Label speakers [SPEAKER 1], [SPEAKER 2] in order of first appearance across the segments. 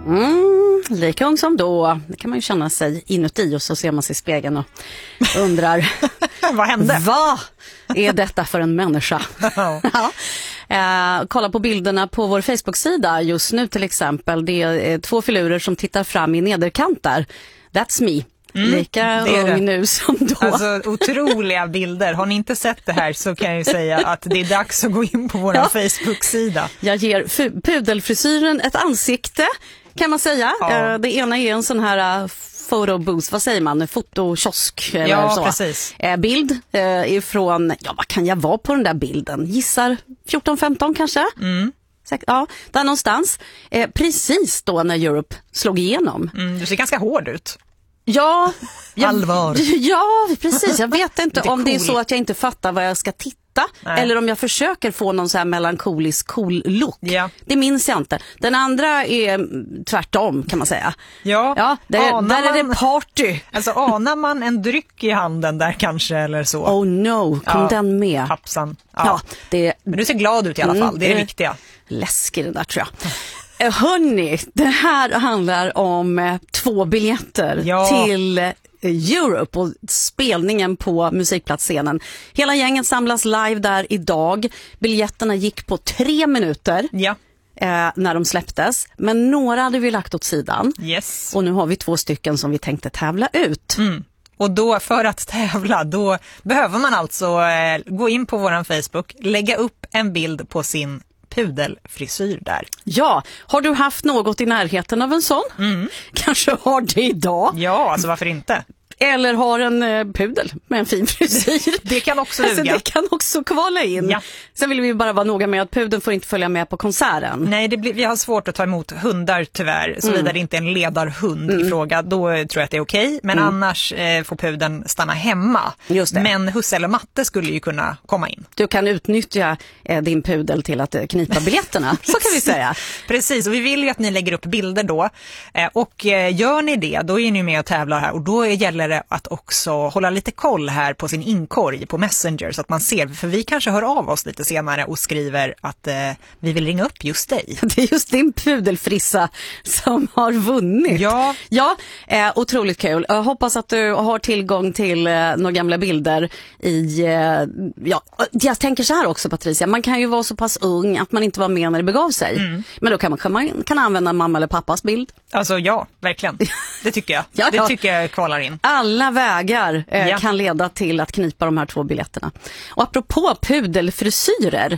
[SPEAKER 1] Lika ung som då. Det kan man ju känna sig inuti och så ser man sig i spegeln och undrar
[SPEAKER 2] vad hände?
[SPEAKER 1] Vad är detta för en människa? Kolla på bilderna på vår Facebook-sida just nu till exempel. Det är 2 filurer som tittar fram i nederkant där. That's me. Lika ung nu som då.
[SPEAKER 2] Alltså otroliga bilder. Har ni inte sett det här så kan jag ju säga att det är dags att gå in på vår Facebook-sida.
[SPEAKER 1] Jag ger pudelfrisyren ett ansikte kan man säga. Ja. Det ena är en sån här photobooth, vad säger man? Fotokiosk eller så.
[SPEAKER 2] Precis.
[SPEAKER 1] Bild ifrån, vad kan jag vara på den där bilden? Gissar 14-15 kanske? Ja, där någonstans. Precis då när Europe slog igenom.
[SPEAKER 2] Du ser ganska hård ut.
[SPEAKER 1] Ja,
[SPEAKER 2] allvar.
[SPEAKER 1] Ja, precis. Jag vet inte om det är så att jag inte fattar vad jag ska titta. Nej. Eller om jag försöker få någon så här melankolisk cool look. Ja. Det minns jag inte. Den andra är tvärtom kan man säga.
[SPEAKER 2] Ja,
[SPEAKER 1] där är det party.
[SPEAKER 2] Alltså anar man en dryck i handen där kanske eller så.
[SPEAKER 1] Oh no, kom den med.
[SPEAKER 2] Pappsan.
[SPEAKER 1] Ja,
[SPEAKER 2] men du ser glad ut i alla fall, det är det viktiga.
[SPEAKER 1] Läskig den där tror jag. Hörrni, det här handlar om 2 biljetter till Europe och spelningen på musikplatsscenen. Hela gänget samlas live där idag. Biljetterna gick på 3 minuter när de släpptes. Men några hade vi lagt åt sidan.
[SPEAKER 2] Yes.
[SPEAKER 1] Och nu har vi 2 stycken som vi tänkte tävla ut.
[SPEAKER 2] Och då för att tävla, då behöver man alltså gå in på våran Facebook, lägga upp en bild på sin pudelfrisyr där.
[SPEAKER 1] Ja, har du haft något i närheten av en sån? Kanske har det idag.
[SPEAKER 2] Ja, alltså varför inte?
[SPEAKER 1] Eller har en pudel med en fin frisyr.
[SPEAKER 2] Det kan också duga.
[SPEAKER 1] Alltså, det kan också kvala in. Ja. Sen vill vi bara vara noga med att pudeln får inte följa med på konserten.
[SPEAKER 2] Nej, vi har svårt att ta emot hundar tyvärr. Såvida det inte är en ledarhund i fråga, då tror jag att det är okej. Men annars får pudeln stanna hemma.
[SPEAKER 1] Just det.
[SPEAKER 2] Men husse eller matte skulle ju kunna komma in.
[SPEAKER 1] Du kan utnyttja din pudel till att knipa biljetterna, så kan vi säga.
[SPEAKER 2] Precis, och vi vill ju att ni lägger upp bilder då. Och gör ni det, då är ni med och tävlar här. Och då gäller det att också hålla lite koll här på sin inkorg på Messenger så att man ser, för vi kanske hör av oss lite senare och skriver att vi vill ringa upp just dig.
[SPEAKER 1] Det är just din pudelfrissa som har vunnit. Ja, otroligt kul. Jag hoppas att du har tillgång till några gamla bilder i, jag tänker så här också Patricia, man kan ju vara så pass ung att man inte var med när det begav sig. Men då kan man använda mamma eller pappas bild.
[SPEAKER 2] Alltså ja, verkligen. Det tycker jag. Det tycker jag kvalar in.
[SPEAKER 1] Alla vägar kan leda till att knipa de här 2 biljetterna. Och apropå pudelfrisyrer,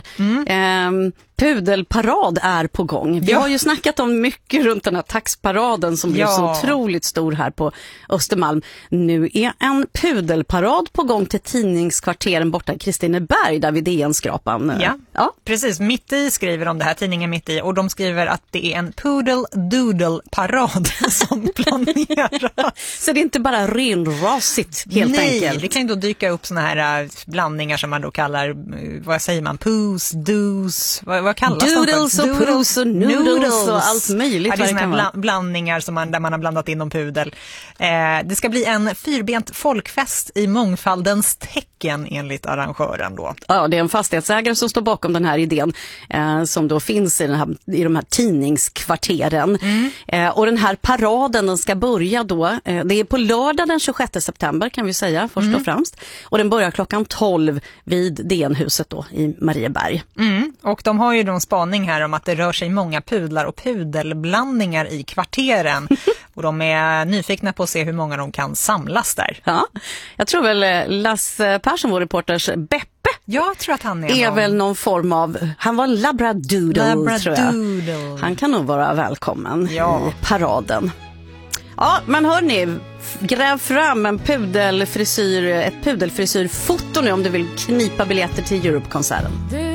[SPEAKER 1] pudelparad är på gång. Vi har ju snackat om mycket runt den här taxparaden som blev så otroligt stor här på Östermalm. Nu är en pudelparad på gång till tidningskvarteren borta i Kristineberg där vid DN-skrapan.
[SPEAKER 2] Ja, precis. Mitt i skriver de det här, tidningen Mitt i, och de skriver att det är en pudel-doodle-parad som planeras.
[SPEAKER 1] Så det är inte bara renrasigt helt enkelt.
[SPEAKER 2] Nej, det kan ju då dyka upp såna här blandningar som man då kallar, vad säger man, poos, doos, vad kallas de?
[SPEAKER 1] Doodles och poos och noodles och allt möjligt.
[SPEAKER 2] Det är såna här blandningar som där man har blandat in om pudel. Det ska bli en 4-bent folkfest i mångfaldens tecken enligt arrangören då. Ja,
[SPEAKER 1] det är en fastighetsägare som står bakom den här idén som då finns i de här tidningskvarteren. Och den här paraden den ska börja då, det är på lördag den 26 september kan vi säga först och främst. Och den börjar klockan 12 vid DN-huset då i Marieberg.
[SPEAKER 2] Och de har ju en spaning här om att det rör sig många pudlar och pudelblandningar i kvarteren. Och de är nyfikna på att se hur många de kan samlas där.
[SPEAKER 1] Ja, jag tror väl Lasse Persson, vår reporters Beppe.
[SPEAKER 2] Jag tror att han är
[SPEAKER 1] väl någon form av, han var labradoodle tror jag. Han kan nog vara välkommen i paraden. Ja, men hörni, gräv fram ett pudelfrisyrfoto nu om du vill knipa biljetter till Europe-konserten.